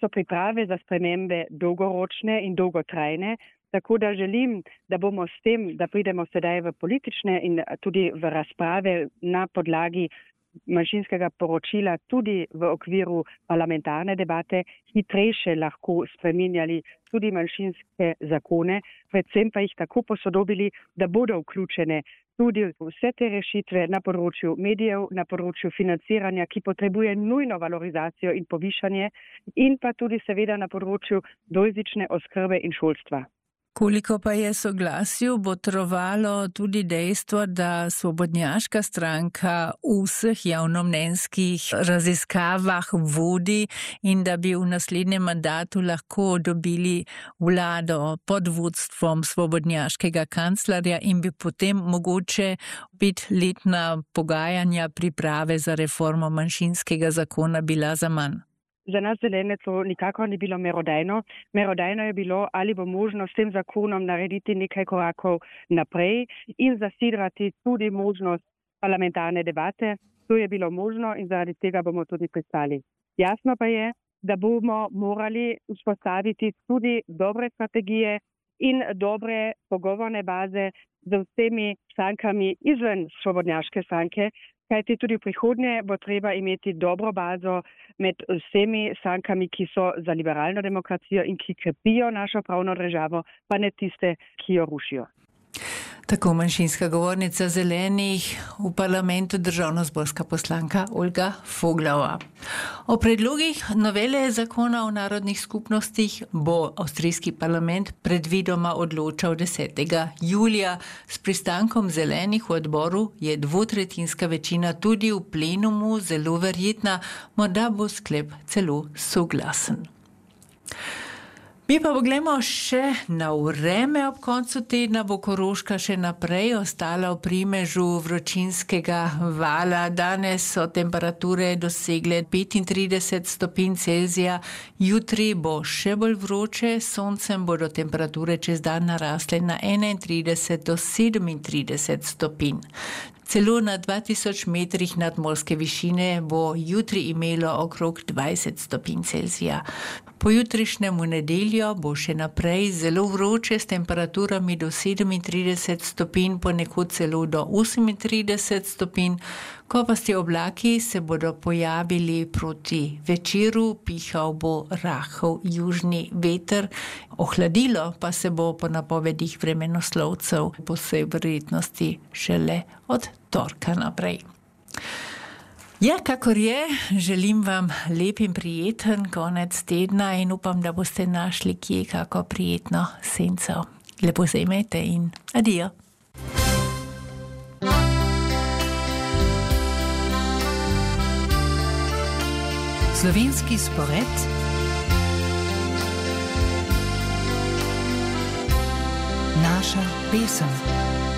so priprave za spremembe dolgoročne in dolgotrajne, tako da želim, da bomo s tem, da pridemo sedaj v politične in tudi v razprave na podlagi manjšinskega poročila, tudi v okviru parlamentarne debate, hitrejše lahko spreminjali tudi manjšinske zakone, predvsem pa jih tako posodobili, da bodo vključene tudi vse te rešitve na področju medijev, na področju financiranja, ki potrebuje nujno valorizacijo in povišanje, in pa tudi seveda na področju dvojezične oskrbe in šolstva. Koliko pa je soglasju botrovalo tudi dejstvo, da Svobodnjaška stranka v vseh javnomnenjskih raziskavah vodi in da bi v naslednjem mandatu lahko dobili vlado pod vodstvom svobodnjaškega kanclerja in bi potem mogoče 5-letna pogajanja priprave za reformo manjšinskega zakona bila zaman? Za nas zelene to nikakor ni bilo merodajno. Merodajno je bilo, ali bo možno s tem zakonom narediti nekaj korakov naprej in zasidrati tudi možnost parlamentarne debate. To je bilo možno in zaradi tega bomo tudi pristali. Jasno pa je, da bomo morali vzpostaviti tudi dobre strategije in dobre pogovorne baze z vsemi strankami izven Svobodnjaške stranke, kajti tudi v prihodnje bo treba imeti dobro bazo med vsemi strankami, ki so za liberalno demokracijo in ki krepijo našo pravno državo, pa ne tiste, ki jo rušijo. Tako manjšinska govornica zelenih v parlamentu državnozborska poslanka Olga Foglova. O predlogih novele zakona o narodnih skupnostih bo avstrijski parlament predvidoma odločal 10. julija. S pristankom zelenih v odboru je dvotretjinska večina tudi v plenumu zelo verjetna, morda bo sklep celo soglasen. Mi pa poglejmo še na vreme. Ob koncu tedna bo Koroška še naprej ostala v primežu vročinskega vala. Danes so temperature dosegle 35 stopinj Celzija, jutri bo še bolj vroče, soncem bodo temperature čez dan narasle na 31 do 37 stopinj. Celo na 2000 metrih nadmorske višine bo jutri imelo okrog 20 stopinj Celzija. Pojutrišnjem v nedeljo bo še naprej zelo vroče s temperaturami do 37 stopinj, ponekod celo do 38 stopinj. Kopasti oblaki se bodo pojavili proti večeru, pihal bo rahel južni veter, ohladilo pa se bo po napovedih vremenoslovcev po vsej verjetnosti šele od torka naprej. Ja, kakor je, želim vam lep in prijeten konec tedna in upam, da boste našli kje kako prijetno senco. Lepo se imejte in adijo. Slovenski spored naša pesem.